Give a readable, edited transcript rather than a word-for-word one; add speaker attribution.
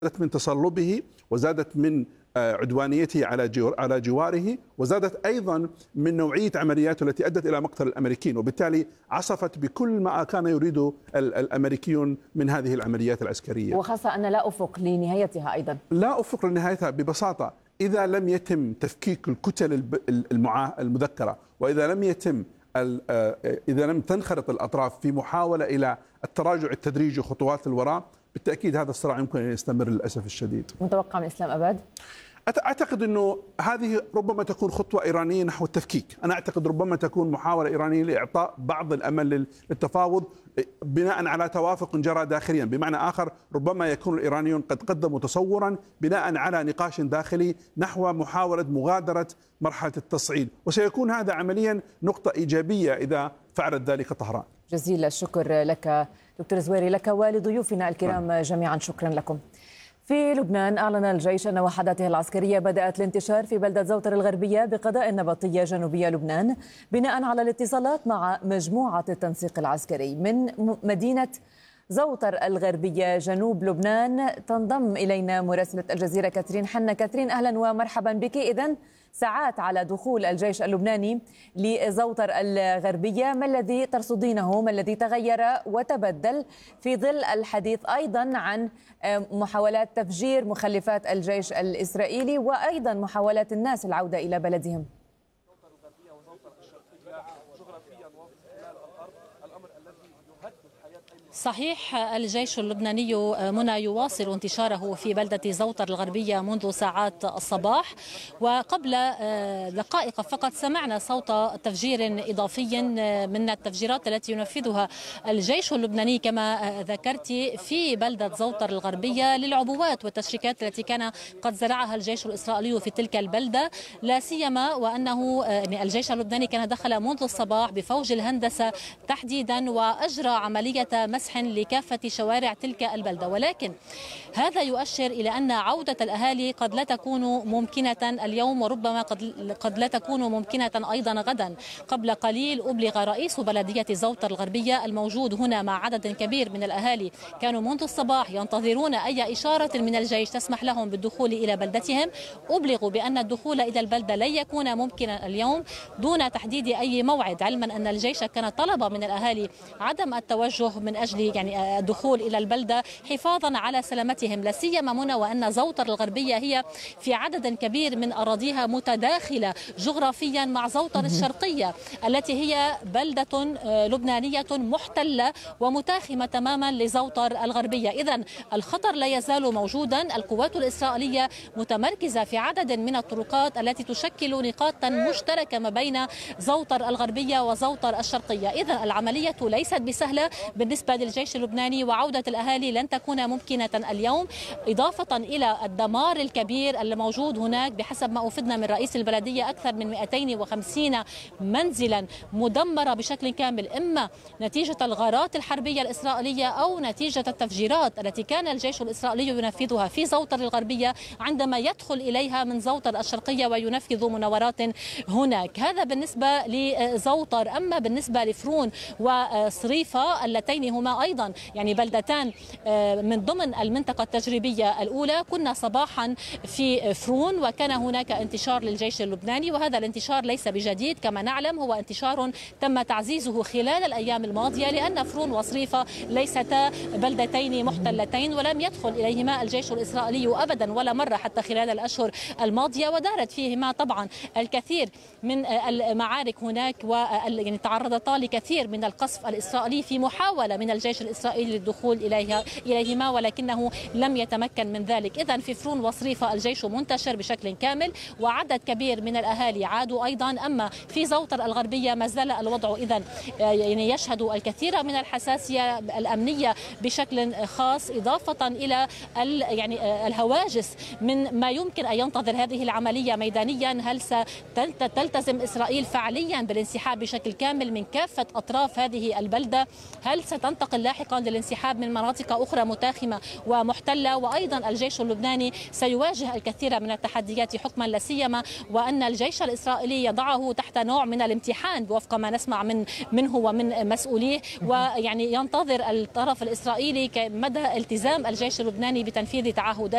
Speaker 1: من تصلبه، وزادت من عدوانيته على جواره، وزادت أيضا من نوعية عملياته التي أدت إلى مقتل الأمريكيين، وبالتالي عصفت بكل ما كان يريده الأمريكيون من هذه العمليات العسكرية.
Speaker 2: وخاصة أن لا أفق لنهايتها أيضا.
Speaker 1: لا أفق لنهايتها ببساطة. إذا لم يتم تفكيك الكتل المذكرة، إذا لم تنخرط الأطراف في محاولة إلى التراجع التدريجي خطوات الوراء، بالتأكيد هذا الصراع يمكن أن يستمر للأسف الشديد.
Speaker 2: متوقع من إسلام أباد؟
Speaker 1: أعتقد أنه هذه ربما تكون خطوة إيرانية نحو التفكيك. أنا أعتقد ربما تكون محاولة إيرانية لإعطاء بعض الأمل للتفاوض بناء على توافق جرى داخليا. بمعنى آخر، ربما يكون الإيرانيون قد قدموا تصورا بناء على نقاش داخلي نحو محاولة مغادرة مرحلة التصعيد، وسيكون هذا عمليا نقطة إيجابية إذا فعلت ذلك طهران.
Speaker 2: جزيل الشكر لك دكتور زويري، لك ولضيوفنا الكرام جميعا، شكرا لكم. في لبنان أعلن الجيش أن وحداته العسكرية بدأت الانتشار في بلدة زوطر الغربية بقضاء النبطية جنوبية لبنان، بناء على الاتصالات مع مجموعة التنسيق العسكري من مدينة زوطر الغربية جنوب لبنان. تنضم إلينا مراسلة الجزيرة كاترين حنا. كاترين، أهلا ومرحبا بك. إذن ساعات على دخول الجيش اللبناني لزوطر الغربية، ما الذي ترصدينه؟ ما الذي تغير وتبدل في ظل الحديث أيضا عن محاولات تفجير مخلفات الجيش الإسرائيلي وأيضا محاولات الناس العودة إلى بلدهم؟
Speaker 3: صحيح، الجيش اللبناني منى يواصل انتشاره في بلدة زوطر الغربية منذ ساعات الصباح، وقبل دقائق فقط سمعنا صوت تفجير إضافي من التفجيرات التي ينفذها الجيش اللبناني كما ذكرت في بلدة زوطر الغربية للعبوات والتشريكات التي كان قد زرعها الجيش الإسرائيلي في تلك البلدة، لا سيما وأنه الجيش اللبناني كان دخل منذ الصباح بفوج الهندسة تحديدا وأجرى عملية مسح لكافة شوارع تلك البلدة. ولكن هذا يؤشر إلى أن عودة الأهالي قد لا تكون ممكنة اليوم، وربما قد لا تكون ممكنة أيضا غدا. قبل قليل أبلغ رئيس بلدية زوطر الغربية الموجود هنا مع عدد كبير من الأهالي كانوا منذ الصباح ينتظرون أي إشارة من الجيش تسمح لهم بالدخول إلى بلدتهم، أبلغوا بأن الدخول إلى البلدة لن يكون ممكنا اليوم دون تحديد أي موعد، علما أن الجيش كان طلب من الأهالي عدم التوجه من أجل الدخول إلى البلدة حفاظا على سلامتهم، لا سيما منى وأن زوطر الغربية هي في عدد كبير من أراضيها متداخلة جغرافيا مع زوطر الشرقية التي هي بلدة لبنانية محتلة ومتاخمة تماما لزوطر الغربية. إذن الخطر لا يزال موجودا. القوات الإسرائيلية متمركزة في عدد من الطرقات التي تشكل نقاطا مشتركة ما بين زوطر الغربية وزوطر الشرقية. إذن العملية ليست بسهلة بالنسبة للجيش اللبناني، وعودة الأهالي لن تكون ممكنة اليوم، إضافة إلى الدمار الكبير الموجود هناك. بحسب ما أفدنا من رئيس البلدية أكثر من 250 منزلا مدمرة بشكل كامل، إما نتيجة الغارات الحربية الإسرائيلية أو نتيجة التفجيرات التي كان الجيش الإسرائيلي ينفذها في زوطر الغربية عندما يدخل إليها من زوطر الشرقية وينفذ مناورات هناك. هذا بالنسبة لزوطر. أما بالنسبة لفرون وصريفة اللتين هما أيضا بلدتان من ضمن المنطقة التجريبية الأولى، كنا صباحا في فرون وكان هناك انتشار للجيش اللبناني، وهذا الانتشار ليس بجديد كما نعلم، هو انتشار تم تعزيزه خلال الأيام الماضية، لأن فرون وصريفة ليستا بلدتين محتلتين ولم يدخل إليهما الجيش الإسرائيلي أبدا ولا مرة حتى خلال الأشهر الماضية، ودارت فيهما طبعا الكثير من المعارك هناك، تعرضتا لكثير من القصف الإسرائيلي في محاولة من الجيش الإسرائيلي للدخول إليهما، ولكنه لم يتمكن من ذلك. إذن في فرون وصريفة الجيش منتشر بشكل كامل وعدد كبير من الأهالي عادوا أيضا. أما في زوطر الغربية ما زال الوضع إذن يشهد الكثير من الحساسية الأمنية بشكل خاص، إضافة إلى الهواجس من ما يمكن أن ينتظر هذه العملية ميدانيا. هل ستلتزم إسرائيل فعليا بالانسحاب بشكل كامل من كافة أطراف هذه البلدة؟ هل ستنتقل لاحقا للانسحاب من مناطق أخرى متاخمة ومحتلة؟ وأيضا الجيش اللبناني سيواجه الكثير من التحديات حكما لا سيما وأن الجيش الإسرائيلي يضعه تحت نوع من الامتحان بوفق ما نسمع منه ومن مسؤوليه، ينتظر الطرف الإسرائيلي مدى التزام الجيش اللبناني بتنفيذ تعهدات